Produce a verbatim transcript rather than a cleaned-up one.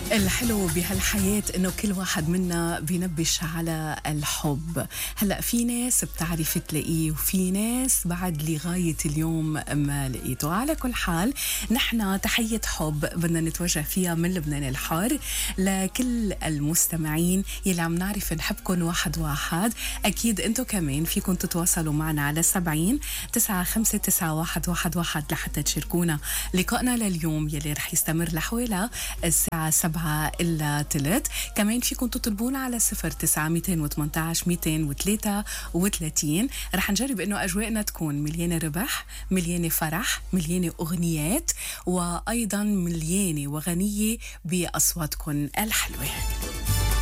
الحلو بهالحياة إنه كل واحد منا بينبش على الحب. هلأ في ناس بتعرف تلاقيه وفي ناس بعد لغاية اليوم ما لقيته. على كل حال نحن تحية حب بدنا نتوجه فيها من لبنان الحار لكل المستمعين يلي عم نعرف نحبكن واحد واحد. أكيد أنتو كمان فيكن تتواصلوا معنا على سبعين تسعة خمسة تسعة واحد واحد واحد لحتى تشاركونا لقائنا لليوم يلي رح يستمر لحوالي الساعة سبعة إلا تلت. كمان فيكم تطلبونا على صفر تسعة ميتين وثمانية عشر ميتين وثلاثة وثلاثين. رح نجرب إنه أجواءنا تكون مليانة ربح، مليانة فرح، مليانة أغنيات، وأيضا مليانة وغنية بأصواتكم الحلوة.